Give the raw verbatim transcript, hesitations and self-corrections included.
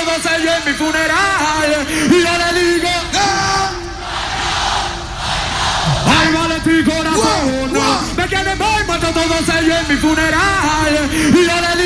todos ellos en mi funeral. Y yo le digo, ay, vale tu corazón, me quieren ver, muerto todos ellos en mi funeral. Y yo le digo,